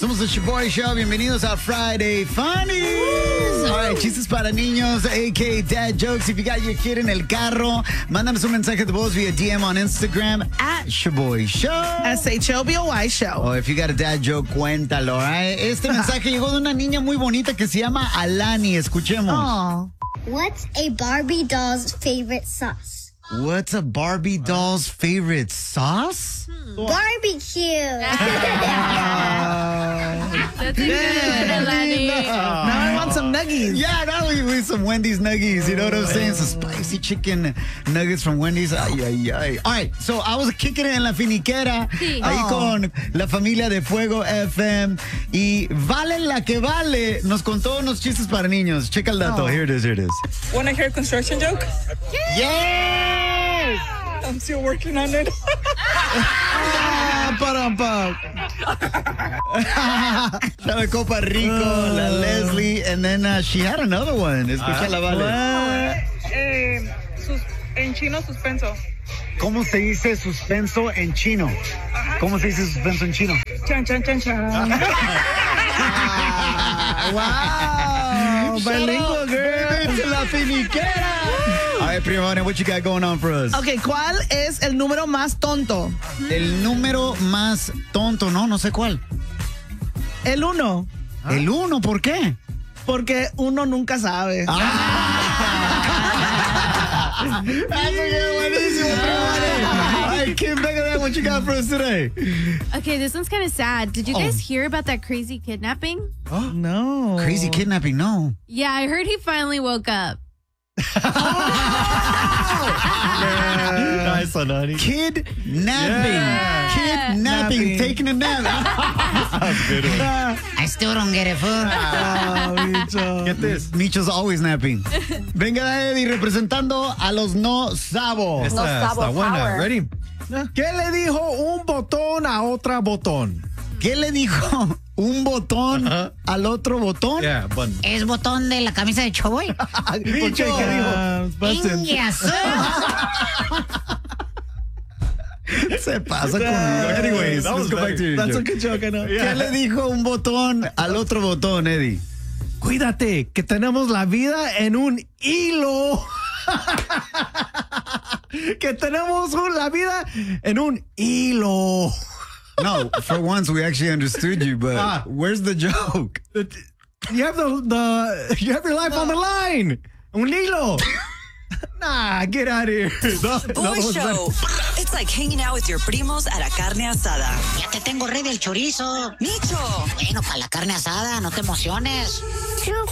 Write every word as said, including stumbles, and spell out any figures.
Somos el Shoboy Show. Bienvenidos a Friday Funnies. All right, chistes para niños, a k a. Dad Jokes. If you got your kid en el carro, mándanos un mensaje de voz via D M on Instagram at Shoboy Show. S H O B O Y Show. Oh, if you got a dad joke, cuéntalo. Right? Este mensaje llegó de una niña muy bonita que se llama Alani. Escuchemos. Oh. What's a Barbie doll's favorite sauce? What's a Barbie doll's favorite sauce? Barbecue. That's a good Alani. Now I want some nuggies. Yeah, now we need some Wendy's nuggies. You know what I'm saying? Some spicy chicken nuggets from Wendy's. Ay, ay, ay. All right, so I was kicking it en la finiquera. Sí. Ahí Oh. con la familia de Fuego F M. Y Vale la que vale nos contó unos chistes para niños. Checa el dato. Oh. Here it is, here it is. Want to hear a construction joke? Yes! I'm still working on it. Ah, param, pam. La Copa Rico, la Leslie, and then uh, she had another one. Escucha la Vale. Eh, sus- en chino, suspenso. ¿Cómo se dice suspenso en chino? ¿Cómo se dice suspenso en chino? Chan, chan, chan, chan. Wow. Bilingual, girl. Baby, la finiquera. All right, Prima, what you got going on for us? Ok, ¿cuál es el número más tonto? El número más tonto, no, no sé cuál. El uno. El uno, ¿por qué? Porque uno nunca sabe. That's a good buenísimo, Prima. All right, Kim, back at that, what you got for us today? Okay, this one's kind of sad. Did you Oh. guys hear about that crazy kidnapping? No. Crazy kidnapping, no. Yeah, I heard he finally woke up. Nice one, honey. Kidnapping. Yeah. Kidnapping. Napping. Taking a nap. That's a good one. I still don't get it, fool. Oh, bicho. Get this. Micho's always napping. Venga, Eddie, representando a los no sabos. Esta está buena. Ready? ¿Qué le dijo un botón a otra botón? ¿Qué le dijo un botón Ajá. al otro botón? Yeah, button. ¿Es botón de la camisa de Choboy? Micho, ¿qué dijo? Ah, busted. Ingias. Se pasa conmigo. Anyways, That let's was go back better. to your That's a joke. good joke, I know. ¿Qué le dijo un botón al otro botón, Eddie? Cuídate, que tenemos la vida en un hilo. Que tenemos un- la vida en un hilo. No, for once we actually understood you, but Ah. where's the joke? You have the, the you have your life on the line. Un hilo. Nah, get out of here. No, Boy no, Show. It's like hanging out with your primos at a carne asada. Ya te tengo rey del chorizo. Micho. Bueno, para la carne asada, no te emociones.